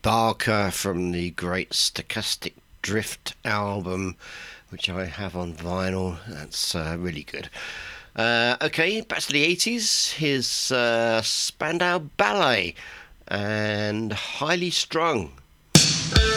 Barker from the great Stochastic Drift album, which I have on vinyl. That's really good. Okay, back to the 80s. Here's Spandau Ballet and Highly Strung.